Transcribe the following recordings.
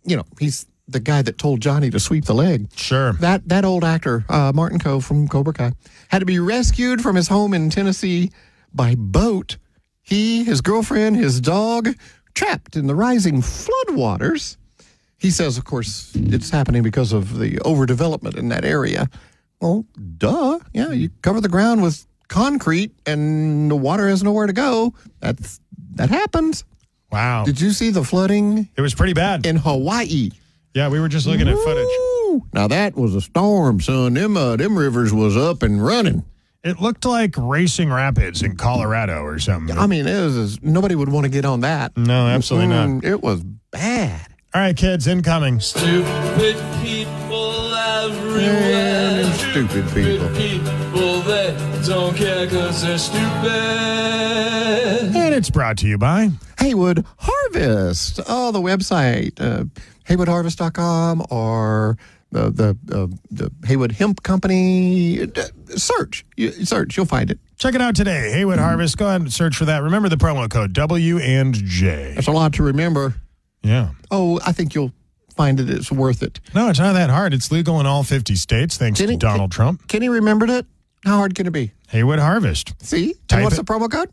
he's the guy that told Johnny to sweep the leg. Sure. That old actor, Martin Coe from Cobra Kai, had to be rescued from his home in Tennessee by boat. He, his girlfriend, his dog, trapped in the rising floodwaters. He says, of course, it's happening because of the overdevelopment in that area. Well, duh. Yeah, you cover the ground with concrete and the water has nowhere to go. That happens. Wow. Did you see the flooding? It was pretty bad. In Hawaii. Yeah, we were just looking at footage. Now, that was a storm, son. Them rivers was up and running. It looked like Racing Rapids in Colorado or something. I mean, nobody would want to get on that. No, absolutely not. It was bad. All right, kids, incoming. Stupid people everywhere. Yeah, stupid people. People that don't care because they're stupid. And it's brought to you by Haywood Harvest. Oh, the website, haywoodharvest.com or the Haywood Hemp Company. Search, you'll find it. Check it out today. Haywood Harvest. Go ahead and search for that. Remember the promo code W&J. That's a lot to remember. Yeah. Oh, I think you'll find it's worth it. No, it's not that hard. It's legal in all 50 states, thanks to Donald Trump. Kenny remembered it? How hard can it be? Haywood Harvest. See? And what's the promo code?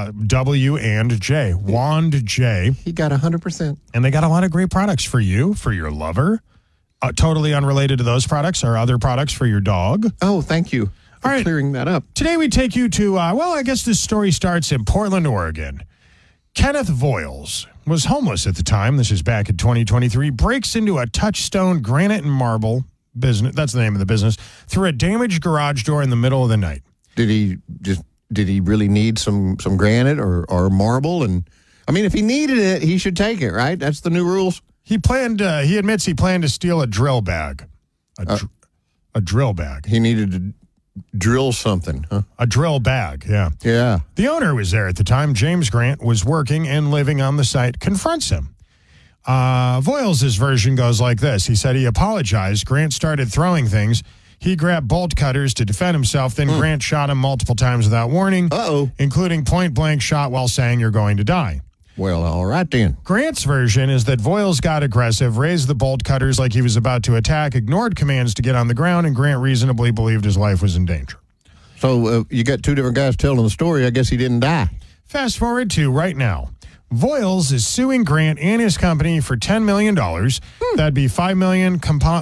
W&J. Wand J. He got 100%. And they got a lot of great products for you, for your lover. Totally unrelated to those products or other products for your dog. Oh, thank you for clearing that up. Today we take you to, I guess this story starts in Portland, Oregon. Kenneth Voiles was homeless at the time. This is back in 2023. Breaks into a Touchstone Granite and Marble business. That's the name of the business. Through a damaged garage door in the middle of the night. Did he really need some granite or marble? And I mean, if he needed it, he should take it, right? That's the new rules. He admits he planned to steal a drill bag. A drill bag. He needed to drill something, huh? A drill bag, yeah. Yeah. The owner was there at the time. James Grant was working and living on the site, confronts him. Voiles' version goes like this. He said he apologized. Grant started throwing things. He grabbed bolt cutters to defend himself. Then Grant shot him multiple times without warning, including point-blank shot while saying, "You're going to die." Well, all right then. Grant's version is that Voiles got aggressive, raised the bolt cutters like he was about to attack, ignored commands to get on the ground, and Grant reasonably believed his life was in danger. So you got two different guys telling the story. I guess he didn't die. Fast forward to right now. Voiles is suing Grant and his company for $10 million. That'd be $5 million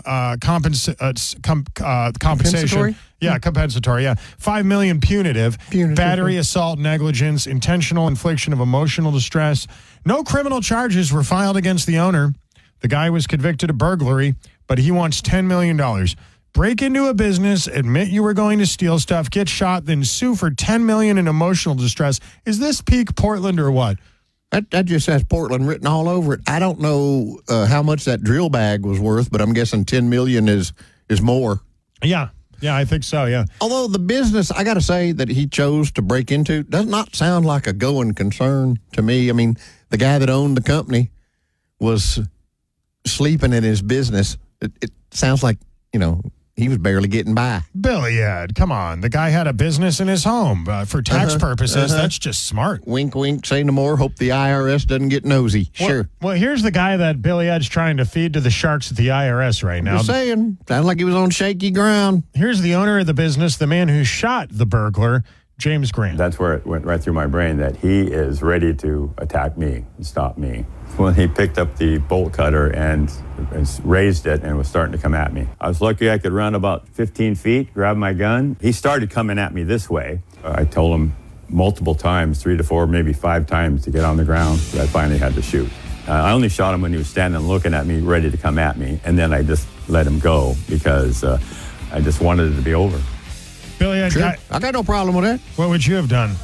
compensation. Yeah, compensatory. Yeah, $5 million punitive. Battery, assault, negligence, intentional infliction of emotional distress. No criminal charges were filed against the owner. The guy was convicted of burglary, but he wants $10 million. Break into a business, admit you were going to steal stuff, get shot, then sue for $10 million in emotional distress. Is this peak Portland or what? That just has Portland written all over it. I don't know how much that drill bag was worth, but I'm guessing $10 million is more. Yeah, I think so, yeah. Although the business, I got to say, that he chose to break into does not sound like a going concern to me. I mean, the guy that owned the company was sleeping in his business. It sounds like, he was barely getting by. Billy Ed, come on. The guy had a business in his home. For tax purposes, that's just smart. Wink, wink, say no more. Hope the IRS doesn't get nosy. Sure. Well, here's the guy that Billy Ed's trying to feed to the sharks at the IRS right now. I'm saying, sounds like he was on shaky ground. Here's the owner of the business, the man who shot the burglar, James Grant. That's where it went right through my brain that he is ready to attack me and stop me. When he picked up the bolt cutter and raised it and was starting to come at me. I was lucky I could run about 15 feet, grab my gun. He started coming at me this way. I told him multiple times, 3 to 4, maybe 5 times to get on the ground. But I finally had to shoot. I only shot him when he was standing looking at me, ready to come at me. And then I just let him go because I just wanted it to be over. Billy, sure. I got no problem with that. What would you have done?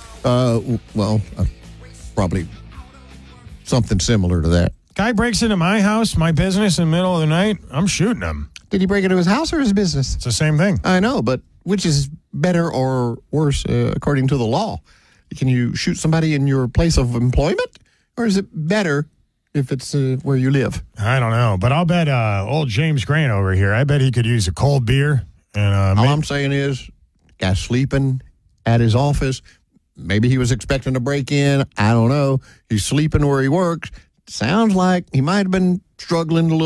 Probably something similar to that. Guy breaks into my house, my business, in the middle of the night. I'm shooting him. Did he break into his house or his business? It's the same thing. I know, but which is better or worse according to the law? Can you shoot somebody in your place of employment? Or is it better if it's where you live? I don't know, but I'll bet old James Grant over here, I bet he could use a cold beer. And all I'm saying is, guy sleeping at his office. Maybe he was expecting to break in. I don't know. He's sleeping where he works. Sounds like he might have been struggling a little.